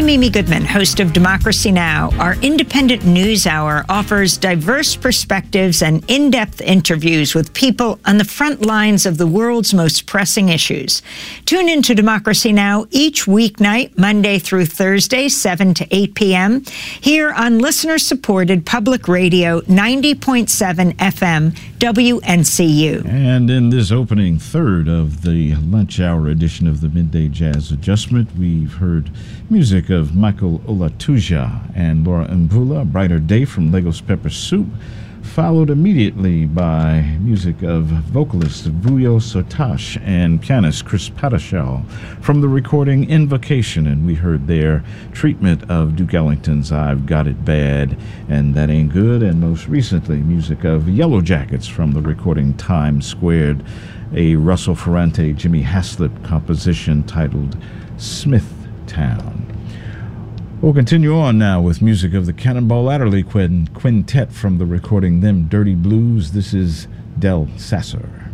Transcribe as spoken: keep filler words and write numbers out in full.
I'm Amy Goodman, host of Democracy Now! Our independent news hour offers diverse perspectives and in-depth interviews with people on the front lines of the world's most pressing issues. Tune in to Democracy Now! Each weeknight, Monday through Thursday, seven to eight p.m., here on listener-supported public radio ninety point seven F M W N C U. And in this opening third of the lunch hour edition of the Midday Jazz Adjustment, we've heard music of Michael Olatuja and Laura Mbula, Brighter Day from Lagos Pepper Soup, followed immediately by music of vocalist Vuyo Sotash and pianist Chris Padashal from the recording Invocation, and we heard their treatment of Duke Ellington's I've Got It Bad and That Ain't Good, and most recently music of Yellow Jackets from the recording Time Squared, a Russell Ferrante, Jimmy Haslip composition titled Smithtown. We'll continue on now with music of the Cannonball Adderley Quintet from the recording Them Dirty Blues. This is Del Sasser.